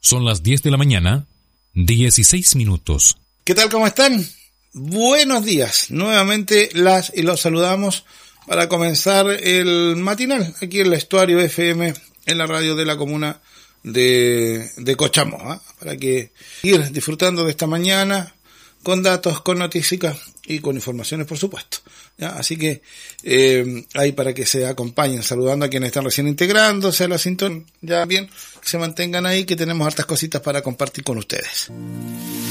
Son las 10 de la mañana, 16 minutos. ¿Qué tal? ¿Cómo están? Buenos días. Nuevamente los saludamos para comenzar el matinal aquí en el Estuario FM, en la radio de la comuna de Cochamó, para que ir disfrutando de esta mañana con datos, con noticias y con informaciones, por supuesto. ¿Ya? Así que ahí para que se acompañen, saludando a quienes están recién integrándose a la sintonía, ya bien, que se mantengan ahí, que tenemos hartas cositas para compartir con ustedes.